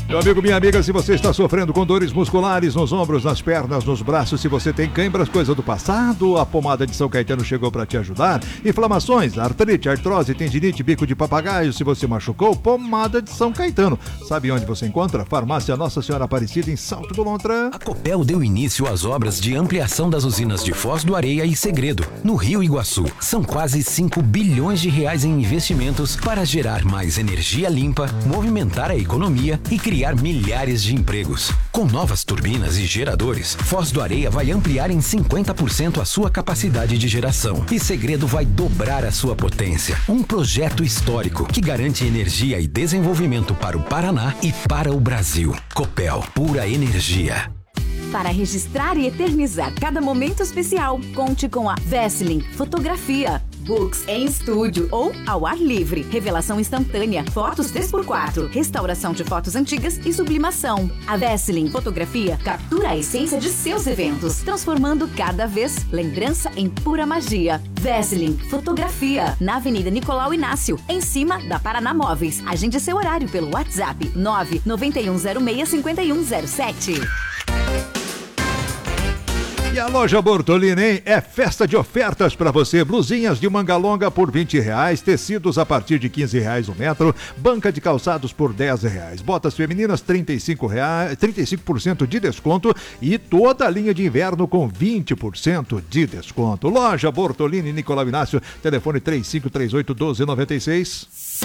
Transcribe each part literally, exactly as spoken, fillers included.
Meu amigo, minha amiga, se você está sofrendo com dores musculares nos ombros, nas pernas, nos braços, se você tem câimbras, coisa do passado, a pomada de São Caetano chegou para te ajudar. Inflamações, artrite, artrose, tendinite, bico de papagaio, se você machucou, pomada de São Caetano. Sabe onde você encontra? Farmácia Nossa Senhora Aparecida, em Salto do Lontra. A Copel deu início às obras de ampliação das usinas de Foz do Areia e Segredo, no Rio Iguaçu. São quase cinco bilhões de reais em investimentos para gerar mais energia limpa, movimentar a economia e criar milhares de empregos. Com novas turbinas e geradores, Foz do Areia vai ampliar em cinquenta por cento a sua capacidade de geração e Segredo vai dobrar a sua potência. Um projeto histórico que garante energia e desenvolvimento para o Paraná e para o Brasil. Copel, pura energia. Para registrar e eternizar cada momento especial, conte com a Vesseling Fotografia. Books em estúdio ou ao ar livre. Revelação instantânea, fotos três por quatro, restauração de fotos antigas e sublimação. A Vesseling Fotografia captura a essência de seus eventos, transformando cada vez lembrança em pura magia. Vesseling Fotografia, na Avenida Nicolau Inácio, em cima da Paraná Móveis. Agende seu horário pelo WhatsApp nove nove um zero seis cinco um zero sete. E a loja Bortolini, hein? É festa de ofertas para você. Blusinhas de manga longa por vinte reais, tecidos a partir de quinze reais o metro, banca de calçados por dez reais, botas femininas trinta e cinco reais, trinta e cinco por cento de desconto e toda a linha de inverno com vinte por cento de desconto. Loja Bortolini, Nicolau Inácio, telefone três cinco três oito, um dois nove seis.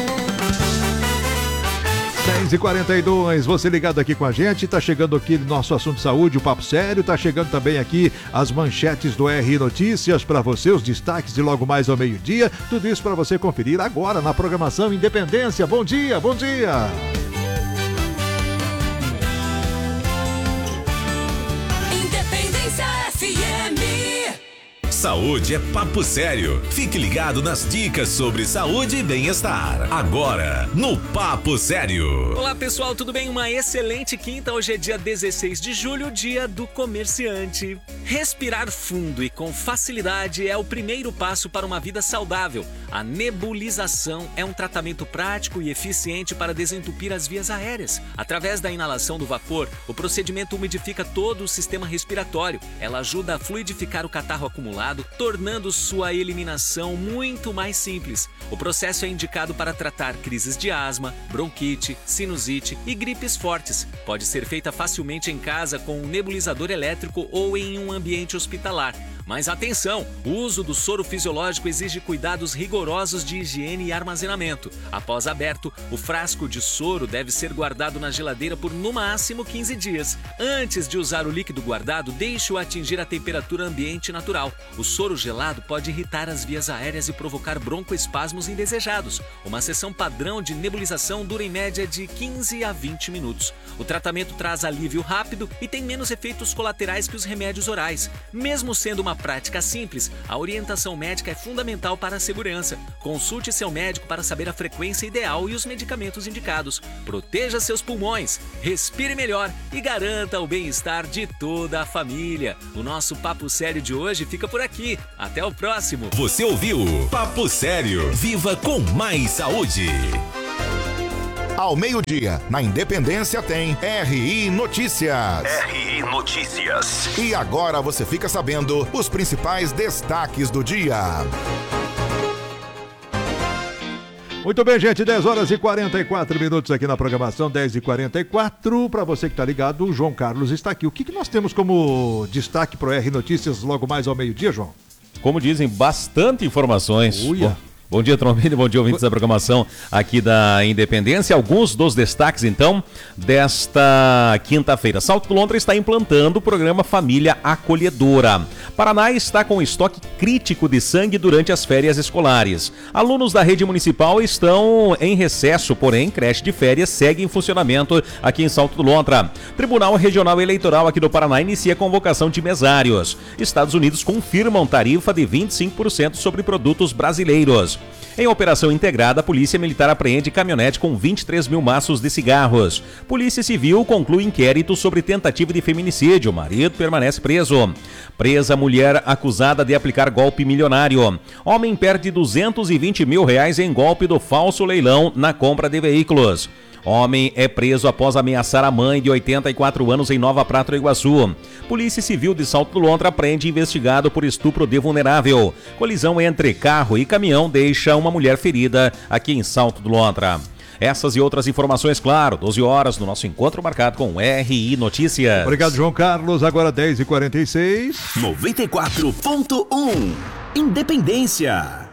dez e quarenta e dois, você ligado aqui com a gente, tá chegando aqui nosso assunto de saúde, o Papo Sério, tá chegando também aqui as manchetes do R Notícias para você, os destaques de logo mais ao meio-dia, tudo isso para você conferir agora na programação Independência. Bom dia, bom dia! Independência F M. Saúde é papo sério. Fique ligado nas dicas sobre saúde e bem-estar. Agora, no Papo Sério. Olá, pessoal, tudo bem? Uma excelente quinta. Hoje é dia dezesseis de julho, dia do comerciante. Respirar fundo e com facilidade é o primeiro passo para uma vida saudável. A nebulização é um tratamento prático e eficiente para desentupir as vias aéreas. Através da inalação do vapor, o procedimento umidifica todo o sistema respiratório. Ela ajuda a fluidificar o catarro acumulado, tornando sua eliminação muito mais simples. O processo é indicado para tratar crises de asma, bronquite, sinusite e gripes fortes. Pode ser feita facilmente em casa com um nebulizador elétrico ou em um ambiente hospitalar. Mas atenção, o uso do soro fisiológico exige cuidados rigorosos de higiene e armazenamento. Após aberto, o frasco de soro deve ser guardado na geladeira por no máximo quinze dias. Antes de usar o líquido guardado, deixe-o atingir a temperatura ambiente natural. O soro gelado pode irritar as vias aéreas e provocar broncoespasmos indesejados. Uma sessão padrão de nebulização dura em média de quinze a vinte minutos. O tratamento traz alívio rápido e tem menos efeitos colaterais que os remédios orais. Mesmo sendo uma prática simples, a orientação médica é fundamental para a segurança. Consulte seu médico para saber a frequência ideal e os medicamentos indicados. Proteja seus pulmões, respire melhor e garanta o bem-estar de toda a família. O nosso Papo Sério de hoje fica por aqui. Até o próximo. Você ouviu Papo Sério. Viva com mais saúde. Ao meio-dia, na Independência tem R I Notícias. R I Notícias. E agora você fica sabendo os principais destaques do dia. Muito bem, gente, dez horas e quarenta e quatro minutos aqui na programação, dez e quarenta e quatro. Para você que está ligado, o João Carlos está aqui. O que, que nós temos como destaque para o R Notícias logo mais ao meio-dia, João? Como dizem, bastante informações. Uia. Bom dia, Trombini, bom dia, ouvintes da programação aqui da Independência. Alguns dos destaques, então, desta quinta-feira. Salto do Lontra está implantando o programa Família Acolhedora. Paraná está com estoque crítico de sangue durante as férias escolares. Alunos da rede municipal estão em recesso, porém, creche de férias segue em funcionamento aqui em Salto do Lontra. Tribunal Regional Eleitoral aqui do Paraná inicia convocação de mesários. Estados Unidos confirmam tarifa de vinte e cinco por cento sobre produtos brasileiros. Em operação integrada, a Polícia Militar apreende caminhonete com vinte e três mil maços de cigarros. Polícia Civil conclui inquérito sobre tentativa de feminicídio. O marido permanece preso. Presa mulher acusada de aplicar golpe milionário. Homem perde duzentos e vinte mil reais em golpe do falso leilão na compra de veículos. Homem é preso após ameaçar a mãe de oitenta e quatro anos em Nova Prata do Iguaçu. Polícia Civil de Salto do Lontra prende investigado por estupro de vulnerável. Colisão entre carro e caminhão deixa uma mulher ferida aqui em Salto do Lontra. Essas e outras informações, claro, doze horas no nosso encontro marcado com R I Notícias. Obrigado, João Carlos. Agora dez e quarenta e seis. noventa e quatro ponto um Independência.